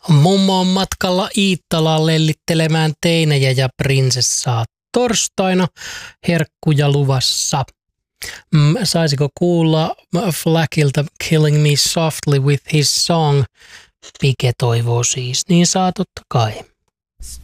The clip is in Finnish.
Mummo on matkalla Iittalaan lellittelemään teinejä ja prinsessaa. Torstaina herkkuja luvassa. Saisiko kuulla Flackilta Killing Me Softly with His Song? Pike toivoo siis. Niin saa totta kai.